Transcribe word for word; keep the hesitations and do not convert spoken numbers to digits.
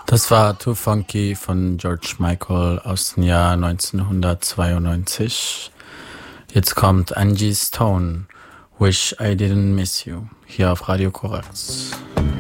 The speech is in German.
Das war Too Funky von George Michael aus dem Jahr neunzehnhundertzweiundneunzig. Jetzt kommt Angie Stone, Wish I Didn't Miss You, hier auf Radio Korax.